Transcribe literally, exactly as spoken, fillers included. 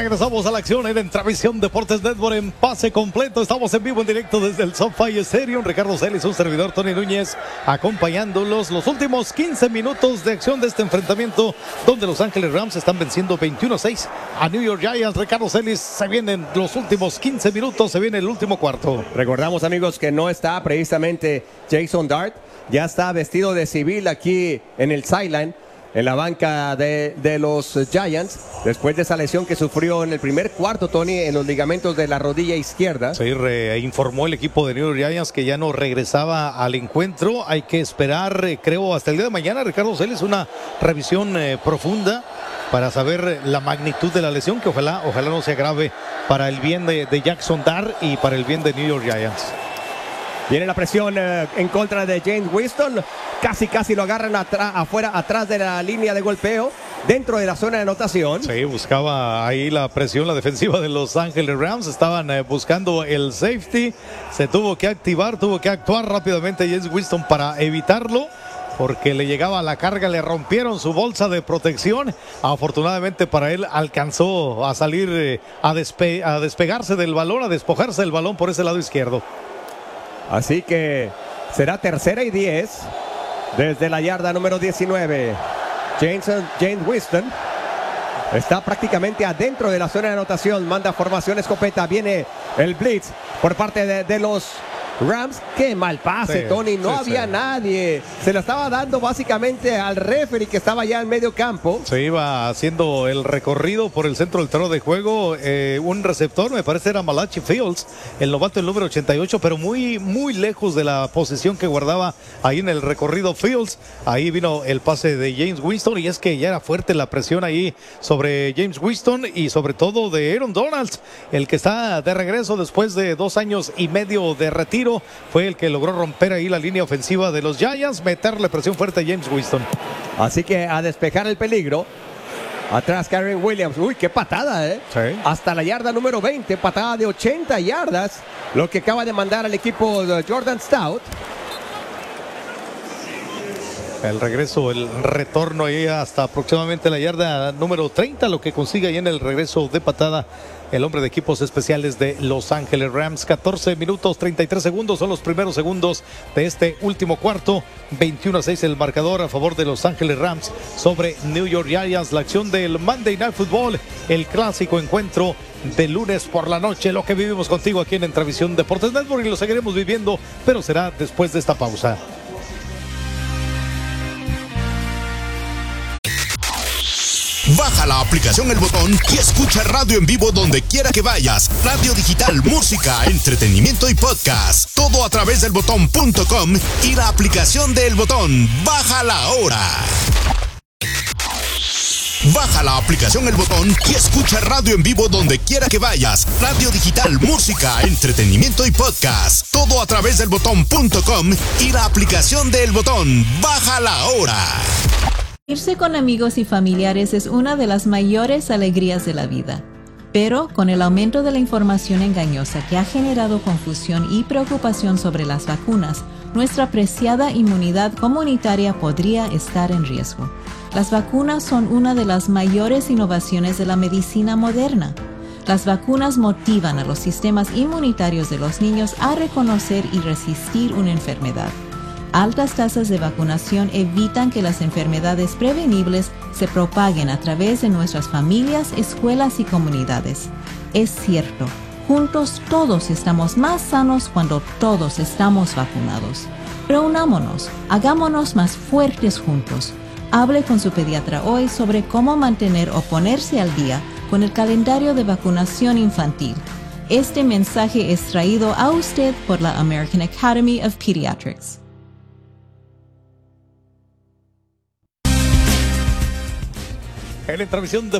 Regresamos a la acción en Entravisión Deportes Network en pase completo. Estamos en vivo en directo desde el SoFi Stadium. Ricardo Celis, un servidor, Tony Núñez, acompañándolos los últimos quince minutos de acción de este enfrentamiento, donde Los Ángeles Rams están venciendo veintiuno a seis a New York Giants. Ricardo Celis, se vienen los últimos quince minutos, se viene el último cuarto. Recordamos, amigos, que no está precisamente Jason Dart, ya está vestido de civil aquí en el sideline, en la banca de, de los Giants, después de esa lesión que sufrió en el primer cuarto, Tony, en los ligamentos de la rodilla izquierda. Sí, re, informó el equipo de New York Giants que ya no regresaba al encuentro. Hay que esperar, eh, creo, hasta el día de mañana, Ricardo Celis, una revisión eh, profunda para saber la magnitud de la lesión, que ojalá, ojalá no se agrave para el bien de, de Jackson Dart y para el bien de New York Giants. Viene la presión eh, en contra de James Winston. Casi, casi lo agarran atr- afuera, atrás de la línea de golpeo, dentro de la zona de anotación. Sí, buscaba ahí la presión, la defensiva de Los Ángeles Rams. Estaban eh, buscando el safety. Se tuvo que activar, tuvo que actuar rápidamente James Winston para evitarlo, porque le llegaba la carga, le rompieron su bolsa de protección. Afortunadamente para él alcanzó a salir, eh, a, despe- a despegarse del balón, a despojarse del balón por ese lado izquierdo. Así que será tercera y diez desde la yarda número diecinueve. James, James Winston está prácticamente adentro de la zona de anotación. Manda formación escopeta. Viene el blitz por parte de, de los Rams. Qué mal pase, sí, Tony. No sí, había sí. nadie. Se lo estaba dando básicamente al referee que estaba ya en medio campo. Se iba haciendo el recorrido por el centro del terreno de juego. Eh, un receptor, me parece era Malachi Fields, el novato, el número ochenta y ocho, pero muy, muy lejos de la posición que guardaba ahí en el recorrido Fields. Ahí vino el pase de James Winston, y es que ya era fuerte la presión ahí sobre James Winston y sobre todo de Aaron Donald, el que está de regreso después de dos años y medio de retiro. Fue el que logró romper ahí la línea ofensiva de los Giants, meterle presión fuerte a James Winston. Así que a despejar el peligro. Atrás Kyren Williams. Uy, qué patada, ¿eh? Sí. Hasta la yarda número veinte, patada de ochenta yardas, lo que acaba de mandar al equipo de Jordan Stout. El regreso, el retorno ahí hasta aproximadamente la yarda número treinta, lo que consigue ahí en el regreso de patada el hombre de equipos especiales de Los Ángeles Rams. catorce minutos treinta y tres segundos son los primeros segundos de este último cuarto. veintiuno a seis el marcador a favor de Los Ángeles Rams sobre New York Giants. La acción del Monday Night Football, el clásico encuentro de lunes por la noche, lo que vivimos contigo aquí en Entravisión Deportes Network, y lo seguiremos viviendo, pero será después de esta pausa. Baja la aplicación El Botón y escucha radio en vivo donde quiera que vayas. Radio digital, música, entretenimiento y podcast. Todo a través del botón punto com y la aplicación de El Botón. Bájala ahora. Baja la aplicación El Botón y escucha radio en vivo donde quiera que vayas. Radio digital, música, entretenimiento y podcast. Todo a través del botón punto com y la aplicación de El Botón. Bájala ahora. Irse con amigos y familiares es una de las mayores alegrías de la vida. Pero con el aumento de la información engañosa que ha generado confusión y preocupación sobre las vacunas, nuestra preciada inmunidad comunitaria podría estar en riesgo. Las vacunas son una de las mayores innovaciones de la medicina moderna. Las vacunas motivan a los sistemas inmunitarios de los niños a reconocer y resistir una enfermedad. Altas tasas de vacunación evitan que las enfermedades prevenibles se propaguen a través de nuestras familias, escuelas y comunidades. Es cierto, juntos todos estamos más sanos cuando todos estamos vacunados. Reunámonos, hagámonos más fuertes juntos. Hable con su pediatra hoy sobre cómo mantener o ponerse al día con el calendario de vacunación infantil. Este mensaje es traído a usted por la American Academy of Pediatrics. En Entravisión de